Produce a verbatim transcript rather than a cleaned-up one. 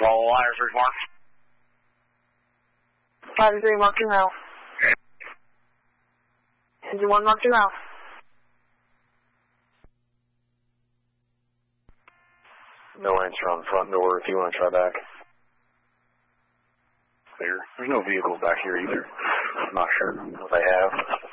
Follow wires, there's Mark. five three, Mark two now. Engine one, Mark two now. No answer on the front door if you want to try back. Clear. There's no vehicles back here either. I'm not sure what they have.